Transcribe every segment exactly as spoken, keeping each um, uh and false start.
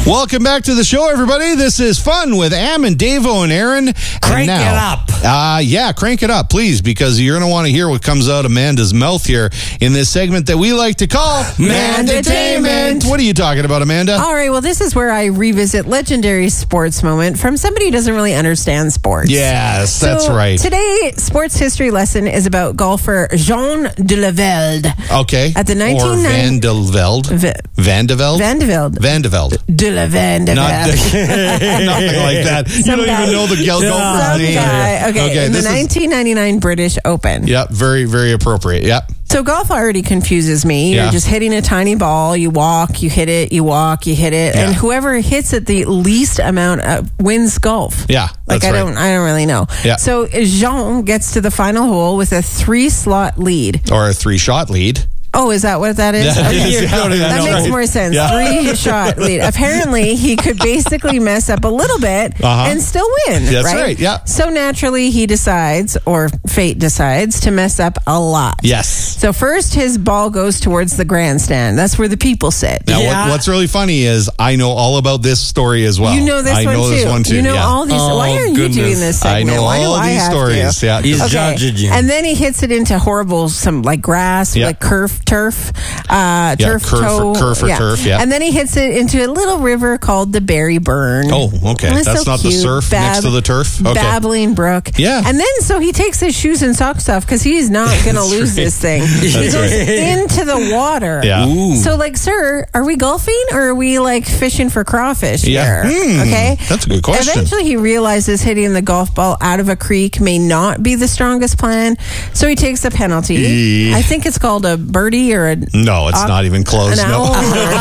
Welcome back to the show, everybody. This is Fun with Am and Davo and Aaron. Crank and now, it up. Uh, yeah, crank it up, please, because you're going to want to hear what comes out of Amanda's mouth here in this segment that we like to call Mandatainment. What are you talking about, Amanda? All right, well, this is where I revisit legendary sports moment from somebody who doesn't really understand sports. Yes, that's so right. Today, sports history lesson is about golfer Jean de la Velde. Okay. At the Or nineteen ninety Van de Velde. V- Van de Velde? Van de Velde. Van de Velde. De la Van de Not Velde. nothing like that. You Some don't guy- even know the gal- golfer's Some name. guy. Okay, Okay, in the this is- nineteen ninety-nine British Open. Yep, very, very appropriate. Yep. So golf already confuses me. Yeah. You're just hitting a tiny ball. You walk, you hit it, you walk, you hit it, Yeah. and whoever hits it the least amount of wins golf. Yeah, like that's I right. don't, I don't really know. Yeah. So Jean gets to the final hole with a three-slot lead. Or a three-shot lead. Oh, is that what that is? Yeah, Okay. it is. Yeah, That that's makes right. more sense. Yeah. Three shot lead. Apparently, he could basically mess up a little bit Uh-huh. and still win. That's right? right, yeah. So naturally, he decides, or fate decides, to mess up a lot. Yes. So first, his ball goes towards the grandstand. That's where the people sit. Now, Yeah. what, what's really funny is I know all about this story as well. You know this I one know too. this one too. You know yeah. all these. Oh, why are you goodness. doing this I segment? know Why do all I these have stories. To? Yeah. He's Okay. judging you. And then he hits it into horrible, some like grass, Yeah. like turf, turf, uh, Yeah, turf curve toe. or- curve or turf, yeah. And then he hits it into a little river called the Berry Burn. Oh, okay. It's That's so not the cute. surf next to the turf? Okay. Babbling Brook. Yeah. And then so he takes his shoes and socks off because he's not going to That's lose right. this thing. He That's goes right. into the water. Yeah. Ooh. So, like, sir, are we golfing or are we like fishing for crawfish Yeah. here? Hmm, Okay. that's a good question. Eventually, he realizes hitting the golf ball out of a creek may not be the strongest plan, so he takes a penalty. E- I think it's called a birdie or a No, it's not even close. an No. owl.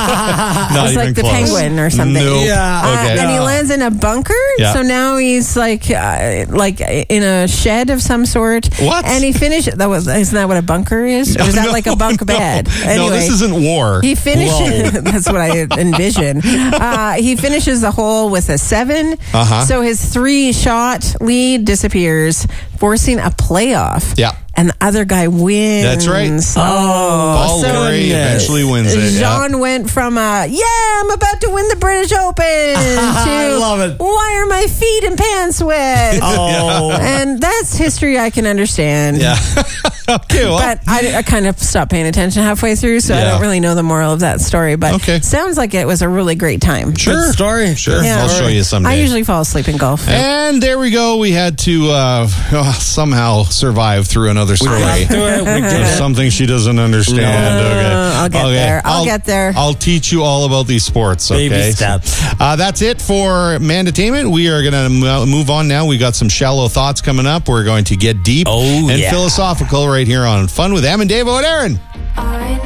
Not It's even like the close. penguin or something. No. Yeah. Uh, Okay. and he lands in a bunker, Yeah. so now he's like, uh, like in a shed of some sort. What? And he finished. That was isn't that what a bunker is? Or is that No, like a bunk no. bed? No, Anyway, this isn't war. he finishes. That's what I envision. Uh, he finishes the hole with a seven. Uh-huh. So his three-shot lead disappears, forcing a playoff. Yeah. And the other guy wins. That's right. Oh, Paul so Lawrie eventually wins it. yeah. Jean went from a, yeah, I'm about to win the British Open to, I love it. why are my feet and pants wet? Oh. And that's history I can understand. Yeah. Okay, well. But I, I kind of stopped paying attention halfway through, so I Yeah. don't really know the moral of that story. But Okay. sounds like it was a really great time. Sure. Good story. Sure. Yeah. I'll show you someday. I usually fall asleep in golf. And there we go. We had to uh, somehow survive through another story. got through it. We did There's it. something she doesn't understand. No. Okay. Uh, I'll get Okay. there. I'll get there. I'll teach you all about these sports. Okay. Baby steps. Uh, that's it for Mandatainment. We are going to move on now. We got some shallow thoughts coming up. We're going to get deep Oh, and yeah. philosophical right here on Fun with Am and Davo and Aaron.